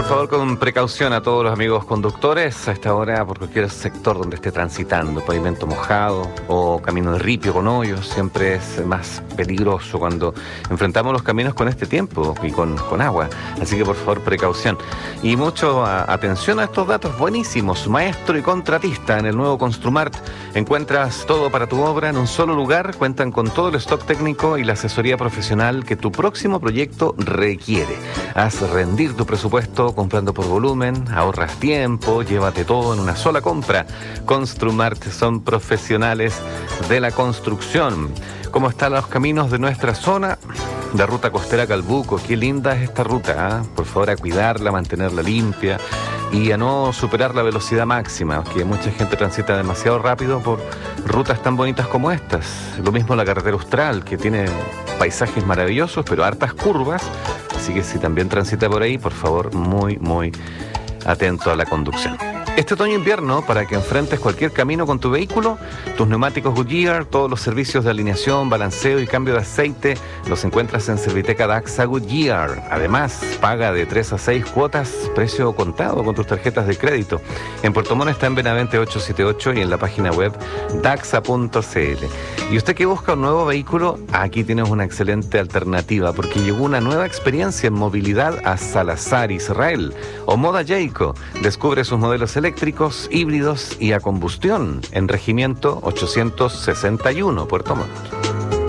favor, con precaución a todos los amigos conductores a esta hora por cualquier sector donde esté transitando, pavimento mojado o camino de ripio con hoyos. Siempre es más peligroso cuando enfrentamos los caminos con este tiempo y con agua. Así que por favor, precaución. Y mucho atención a estos datos buenísimos. Maestro y contratista en el nuevo Construmart. Encuentras todo para tu obra en un solo lugar. Cuentan con todo el stock técnico y la asesoría profesional que tu próximo proyecto requiere. Haz rendir tu presupuesto comprando por volumen, ahorras tiempo, llévate todo en una sola compra. Construmart son profesionales de la construcción. ¿Cómo están los caminos de nuestra zona? La ruta costera Calbuco, qué linda es esta ruta, ¿eh? Por favor, a cuidarla, mantenerla limpia y a no superar la velocidad máxima, que mucha gente transita demasiado rápido por rutas tan bonitas como estas. Lo mismo la carretera Austral, que tiene paisajes maravillosos, pero hartas curvas, así que si también transita por ahí, por favor, muy atento a la conducción. Este otoño-invierno, para que enfrentes cualquier camino con tu vehículo, tus neumáticos Goodyear, todos los servicios de alineación, balanceo y cambio de aceite los encuentras en Serviteca Daxa Goodyear. Además, paga de 3 a 6 cuotas, precio contado con tus tarjetas de crédito. En Puerto Montt está en Benavente 878 y en la página web daxa.cl. Y usted que busca un nuevo vehículo, aquí tienes una excelente alternativa, porque llegó una nueva experiencia en movilidad a Salazar, Israel. O Moda Jayco, descubre sus modelos eléctricos, híbridos y a combustión en Regimiento 861, Puerto Montt.